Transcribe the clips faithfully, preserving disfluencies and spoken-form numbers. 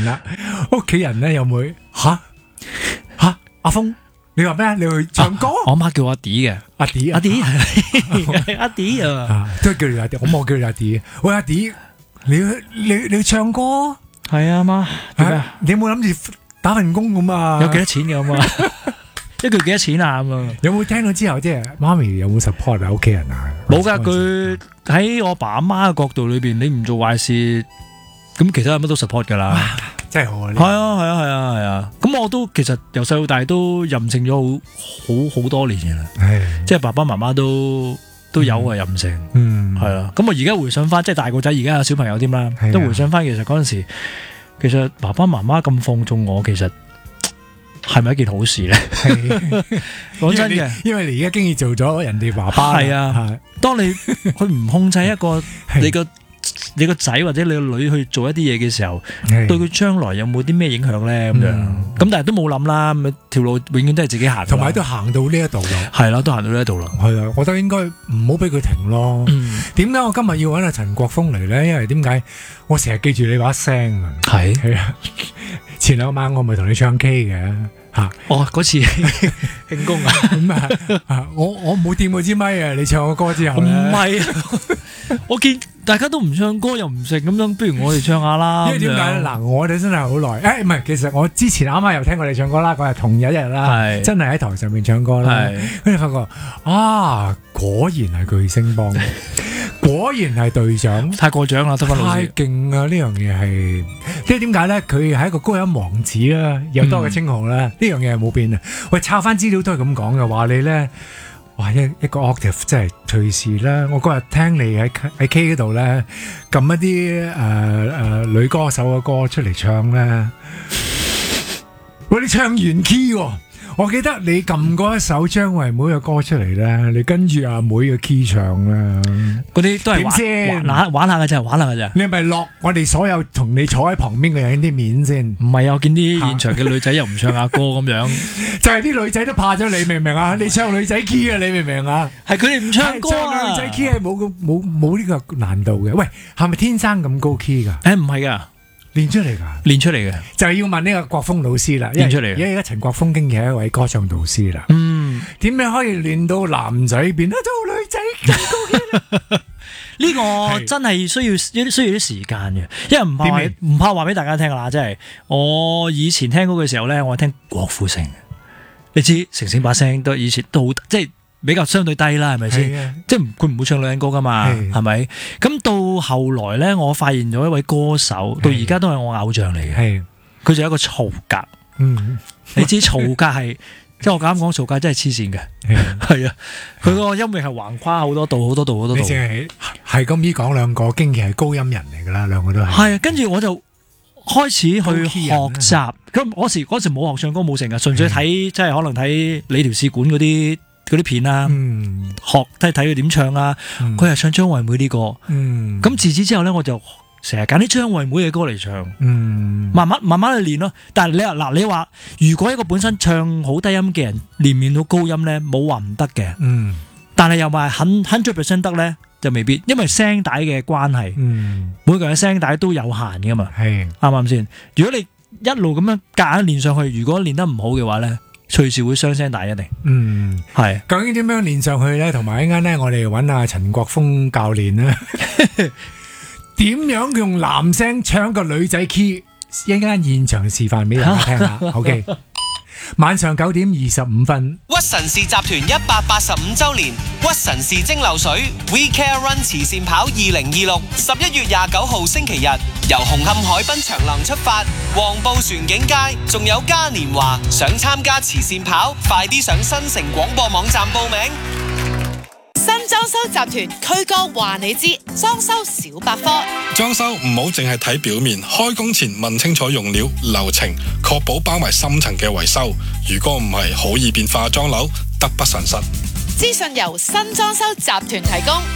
問啦，屋企人咧有冇吓吓阿峰？你話咩？你去唱歌？ 我媽叫我阿 D 嘅， 阿 D 阿 D 係阿 D 啊， 啊，都係叫你阿 D，我冇叫你阿 D。喂，阿 D，你你你唱歌？ 係啊媽，做咩？ 你有冇諗住打份工咁啊？ 有幾多錢嘅咁啊？一個月幾多錢啊？咁啊？ 有冇聽到之後即係媽咪有冇 support 啊？屋企人啊？ 冇噶，佢喺我爸阿媽嘅角度裏邊，你唔做壞事，咁其他人乜都 support 噶啦。 真係好啊！ 係啊係啊係啊係啊！咁我都其實由細到大都任性咗好好好多年嘅啦，即係爸爸媽媽都都有啊任性， 嗯， 係啊。咁我而家回想翻，即係大個仔而家有小朋友添啦，都回想翻，其實嗰陣時，其實爸爸媽媽咁放縱我，其實係咪一件好事咧？講真嘅， 因為你而家經已做咗人哋爸爸， 係啊。當你去唔控制一個你個。你個仔或者你個女去做一啲嘢嘅時候，對佢將來有冇啲咩影響咧？咁樣咁，但係都冇諗啦。咁條路永遠都係自己行， 同埋都行到呢一度咯。 係啦，都行到呢一度啦。 係啊，我覺得應該唔好俾佢停咯。點解我今日要揾阿陳國峰嚟咧？因為點解我成日記住你把聲啊？ 係係啊，前兩晚我咪同你唱 K 嘅吓。 哦，嗰次慶功啊， 咁啊，我我冇掂過支咪啊！你唱個歌之後咧， 唔係啊，我見大家都唔唱歌又唔食咁樣，不如我哋唱下啦。 因為點解咧？嗱，我哋真係好耐，誒唔係，其實我之前啱啱又聽過你唱歌啦，嗰日同一日啦，真係喺台上面唱歌啦，跟住發覺啊，果然係巨聲幫，果然係隊長， 太過獎啦，得翻老師， 太勁啊！呢樣嘢係，即係點解咧？佢係一個高音王子啦，有多嘅稱號啦，呢樣嘢係冇變啊！喂，抄翻資料都係咁講嘅，話你咧。哇！一一個 octave 真係隨時啦！我嗰日聽你喺喺 K 嗰度咧，撳一啲誒誒女歌手嘅歌出嚟唱咧，喂！你唱原 key 喎！我記得你撳過一首張惠妹嘅歌出嚟咧，你跟住阿妹嘅 key 唱啦， 嗰啲都係玩玩玩下嘅啫，玩下嘅啫。 你係咪落我哋所有同你坐喺旁邊嘅人啲面先？ 唔係啊！我見啲現場嘅女仔又唔唱下歌咁樣， 就係啲女仔都怕咗你，明唔明啊？你唱女仔 key 啊，你明唔明啊？ 係佢哋唔唱歌啊！ 女仔 key 係冇冇冇呢個難度嘅。喂，係咪天生咁高 key 噶？ 誒，唔係噶。 練出嚟噶， 練出嚟嘅就係要問呢個國峰老師啦。 練出嚟， 因為而家陳國峰經已係一位歌唱導師啦。 嗯， 點樣可以練到男仔變得到女仔咁高 key 呢個真係需要需要啲時間嘅，因為唔怕唔怕話俾大家聽啦。即係我以前聽歌嘅時候咧，我係聽郭富城。你知城城把聲都以前都好，即係。比較相對低啦，係咪先？即係佢唔會唱女人歌噶嘛，係咪？咁到後來咧，我發現咗一位歌手，到而家都係我偶像嚟嘅。佢就係一個曹格。嗯，你知曹格係，即係我啱啱講曹格真係黐線嘅。係啊，佢個音域係橫跨好多度，好多度，好多度。你淨係係咁依講兩個，經已係高音人嚟噶啦，兩個都係。係啊，跟住我就開始去學習。咁嗰時嗰時冇學唱歌冇成嘅，純粹睇即係可能睇你條試管嗰啲。嗰啲片啊，嗯、學睇睇佢點唱啊，佢係、嗯、唱張惠妹啲歌，咁、嗯、自此之後咧，我就成日揀啲張惠妹嘅歌嚟唱，嗯、慢慢慢慢去練咯。但係你話嗱，你話如果一個本身唱好低音嘅人練唔練到高音咧，冇話唔得嘅，嗯、但係又話很 hundred percent 得咧，就未必，因為聲帶嘅關係，嗯、每個人嘅聲帶都有限噶嘛，啱唔啱先？如果你一路咁樣夾硬練上去，如果練得唔好嘅話咧，隨時會傷聲帶一定，嗯，係。究竟點樣練上去咧？同埋一陣間咧，我哋揾阿陳國峰教練咧，點樣用男聲唱個女仔 key？ 一陣間現場示範俾大家聽下。OK， 晚上九點二十五分， 屈臣氏集團一百八十五週年屈臣氏蒸餾水 We Care Run 慈善跑二零二六，十一月廿九號星期日，由紅磡海濱長廊出發，黃埔船景街，仲有嘉年華。想參加慈善跑，快啲上新城廣播網站報名。 新裝修集團區哥話你知，裝修小百科。 裝修唔好淨係睇表面，開工前問清楚用料、流程，確保包埋深層嘅維修。如果唔係，好易變化妝樓，得不償失。 資訊由新裝修集團提供。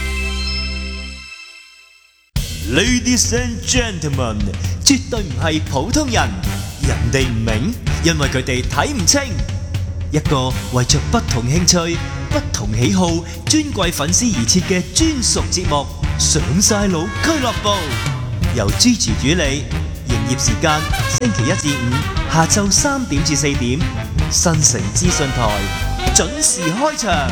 Ladies and gentlemen， 絕對唔係普通人，人哋唔明，因為佢哋睇唔清。一個為着不同興趣、不同喜好、尊貴粉絲而設嘅專屬節目《上晒腦俱樂部》，由 Gigi 主理， 營業時間星期一至五下晝三點至四點。新城資訊台準時開場。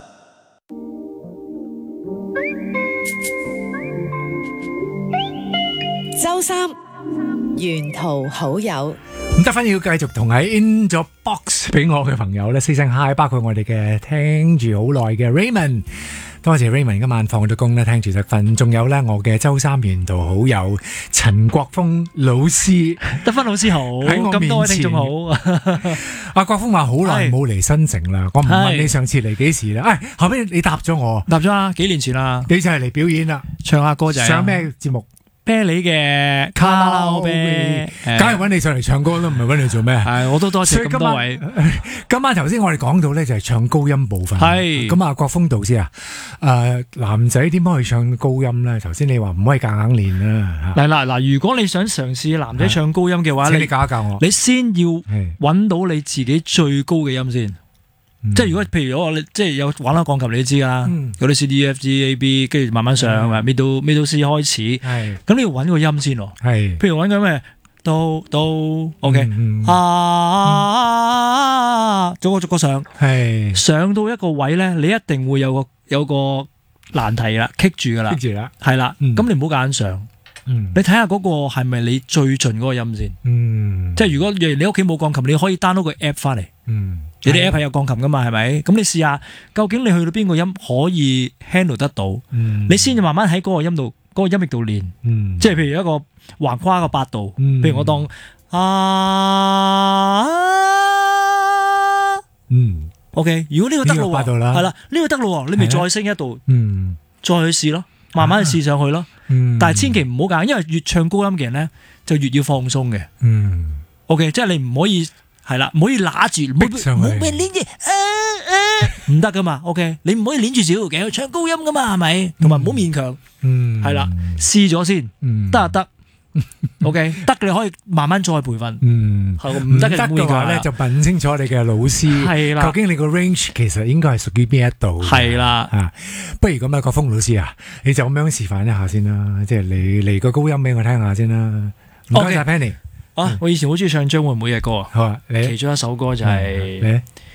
周三沿途好友。 咁得翻要繼續同喺 in 咗 box 俾我嘅朋友咧 say 聲 hi， 包括我哋嘅聽住好耐嘅 Raymond， 多謝 Raymond 今晚放咗工咧聽住得瞓，仲有咧我嘅周三沿途好友陳國峰老師， 得分老師好， 喺我面前咁多位聽眾好。 阿國峰話好耐冇嚟新城啦，我唔問你上次嚟幾時啦，誒後尾你答咗我， 答咗啊，幾年前啦， 你就係嚟表演啦， 唱下歌仔啊， 上咩節目？ 啤梨嘅卡拉啤， 梗係揾你上嚟唱歌啦，唔係揾你做咩？ 係，我都多謝咁多位。 今晚頭先我哋講到咧就係唱高音部分， 係咁啊，國峰導師啊，誒男仔點樣去唱高音咧？頭先你話唔可以夾硬練啦。 嗱嗱嗱，如果你想嘗試男仔唱高音嘅話， 請你教一教我。 你先要揾到你自己最高嘅音先。即係如果譬如我即係有玩下鋼琴，你都知㗎啦，嗰啲 C D F G A B， 跟住慢慢上，middle middle C 開始，咁你要揾個音先咯。係，譬如揾緊咩都都 OK 啊，逐個逐個上，係上到一個位咧，你一定會有個有個難題啦，棘住㗎啦， 棘住啦， 係啦，咁你唔好夾硬上。嗯、你睇下嗰個係咪你最盡嗰個音先？嗯、即係如果你屋企冇鋼琴，你可以 download 個 app 翻嚟。嗯、你啲 app 係有鋼琴噶嘛？係咪？咁你試下，究竟你去到邊個音可以 handle 得到？嗯、你先至慢慢喺嗰個音度、嗰、嗰個音域度練。嗯、即係譬如一個橫跨個八度，嗯、譬如我當啊，嗯 ，OK。如果呢個得咯，係啦，呢、呢個得咯，你咪再升一度，嗯、再去試咯。慢慢去試上去咯，嗯、但係千祈唔好揀，因為越唱高音嘅人咧就越要放鬆嘅。嗯，OK， 即係你唔可以係啦，唔可以揦住，冇冇咩捏住，唔得噶嘛。OK， 你唔可以捏住小條頸去唱高音噶嘛，係咪？同埋唔好勉強。嗯，係啦，試咗先，得啊得。OK， 得你可以慢慢再培訓。嗯，唔得嘅話咧， 就問清楚你嘅老師，係啦，究竟你個 range 其實應該係屬於邊一度？ 係啦， 啊，不如咁啊，國峰老師啊，你就咁樣示範一下先啦，即係你嚟個高音俾我聽下先啦。唔該晒 Penny。 啊，我以前好中意唱張惠妹嘅歌啊， 好啊，你其中一首歌就係